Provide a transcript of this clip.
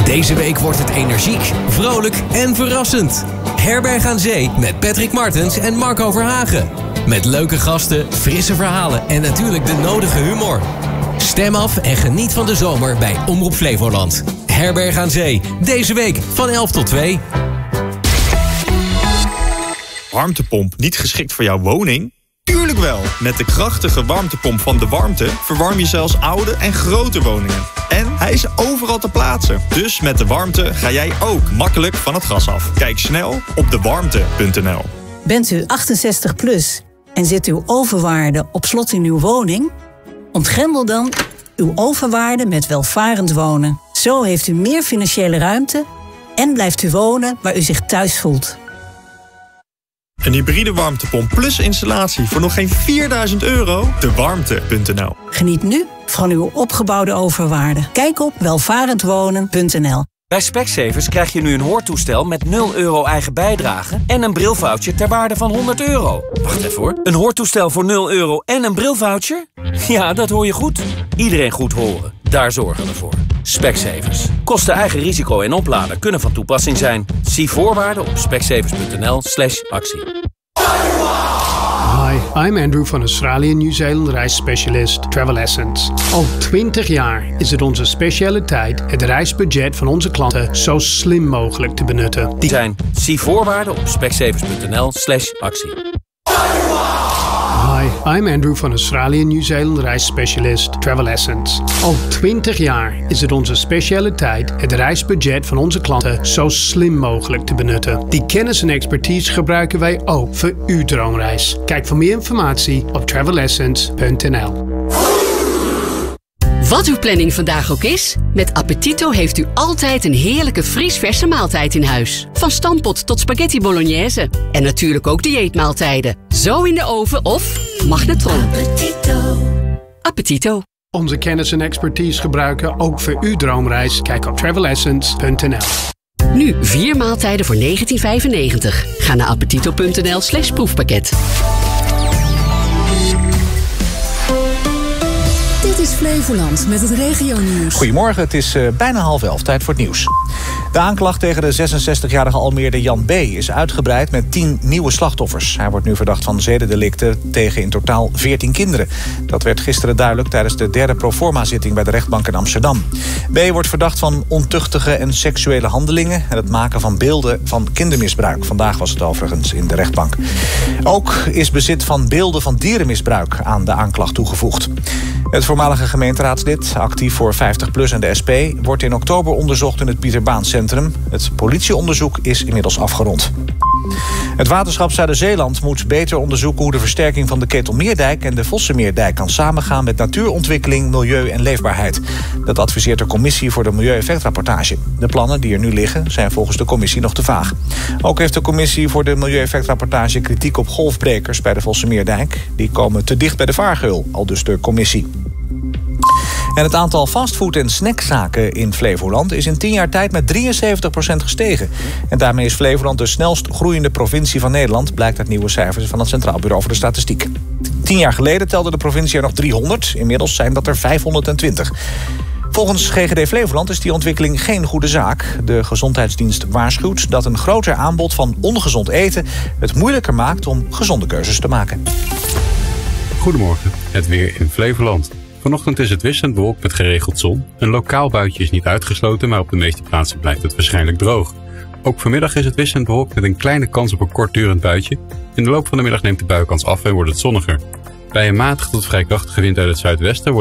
Deze week wordt het energiek, vrolijk en verrassend. Herberg aan Zee met Patrick Martens en Marco Verhagen. Met leuke gasten, frisse verhalen en natuurlijk de nodige humor. Stem af en geniet van de zomer bij Omroep Flevoland. Herberg aan Zee, deze week van 11 tot 2. Warmtepomp niet geschikt voor jouw woning? Tuurlijk wel! Met de krachtige warmtepomp van De Warmte verwarm je zelfs oude en grote woningen. En hij is overal te plaatsen. Dus met De Warmte ga jij ook makkelijk van het gas af. Kijk snel op dewarmte.nl. Bent u 68 plus en zit uw overwaarde op slot in uw woning? Ontgrendel dan uw overwaarde met welvarend wonen. Zo heeft u meer financiële ruimte en blijft u wonen waar u zich thuis voelt. Een hybride warmtepomp plus installatie voor nog geen €4.000? Dewarmte.nl. Geniet nu van uw opgebouwde overwaarde. Kijk op welvarendwonen.nl. Bij Specsavers krijg je nu een hoortoestel met €0 eigen bijdrage en een brilvoucher ter waarde van €100. Wacht even hoor. Een hoortoestel voor €0 en een brilvoucher? Ja, dat hoor je goed. Iedereen goed horen. Daar zorgen we voor. Specsavers. Kosten, eigen risico en opladen kunnen van toepassing zijn. Zie voorwaarden op specsavers.nl/actie. Hi, I'm Andrew van Australië Nieuw-Zeeland reisspecialist Travel Essence. Al 20 jaar is het onze specialiteit het reisbudget van onze klanten zo slim mogelijk te benutten. Zie voorwaarden op specsavers.nl/actie. Hi, I'm Andrew van Australië Nieuw-Zeeland reisspecialist Travel Essence. Al 20 jaar is het onze specialiteit het reisbudget van onze klanten zo slim mogelijk te benutten. Die kennis en expertise gebruiken wij ook voor uw droomreis. Kijk voor meer informatie op travelessence.nl. Wat uw planning vandaag ook is, met Appetito heeft u altijd een heerlijke vriesverse maaltijd in huis. Van stampot tot spaghetti bolognese. En natuurlijk ook dieetmaaltijden. Zo in de oven of magnetron. Appetito. Appetito. Onze kennis en expertise gebruiken ook voor uw droomreis. Kijk op travelessence.nl. Nu 4 maaltijden voor €19,95. Ga naar appetito.nl/proefpakket. Dit is Flevoland met het regionieuws. Goedemorgen, het is bijna 10:30, tijd voor het nieuws. De aanklacht tegen de 66-jarige Almeerder Jan B. is uitgebreid met 10 nieuwe slachtoffers. Hij wordt nu verdacht van zedendelicten tegen in totaal 14 kinderen. Dat werd gisteren duidelijk tijdens de 3e proforma-zitting bij de rechtbank in Amsterdam. B. wordt verdacht van ontuchtige en seksuele handelingen en het maken van beelden van kindermisbruik. Vandaag was het overigens in de rechtbank. Ook is bezit van beelden van dierenmisbruik aan de aanklacht toegevoegd. Het voormalige gemeenteraadslid, actief voor 50PLUS en de SP... wordt in oktober onderzocht in het Pieter Baan Centrum. Het politieonderzoek is inmiddels afgerond. Het waterschap Zuider-Zeeland moet beter onderzoeken hoe de versterking van de Ketelmeerdijk en de Vossenmeerdijk kan samengaan met natuurontwikkeling, milieu en leefbaarheid. Dat adviseert de Commissie voor de Milieueffectrapportage. De plannen die er nu liggen zijn volgens de commissie nog te vaag. Ook heeft de Commissie voor de Milieueffectrapportage kritiek op golfbrekers bij de Vossenmeerdijk. Die komen te dicht bij de vaargeul, aldus de commissie. En het aantal fastfood- en snackzaken in Flevoland is in 10 jaar tijd met 73% gestegen. En daarmee is Flevoland de snelst groeiende provincie van Nederland, blijkt uit nieuwe cijfers van het Centraal Bureau voor de Statistiek. 10 jaar geleden telde de provincie er nog 300, inmiddels zijn dat er 520. Volgens GGD Flevoland is die ontwikkeling geen goede zaak. De gezondheidsdienst waarschuwt dat een groter aanbod van ongezond eten het moeilijker maakt om gezonde keuzes te maken. Goedemorgen, het weer in Flevoland. Vanochtend is het wisselend bewolkt met geregeld zon. Een lokaal buitje is niet uitgesloten, maar op de meeste plaatsen blijft het waarschijnlijk droog. Ook vanmiddag is het wisselend bewolkt met een kleine kans op een kortdurend buitje. In de loop van de middag neemt de buienkans af en wordt het zonniger. Bij een matige tot vrij krachtige wind uit het zuidwesten wordt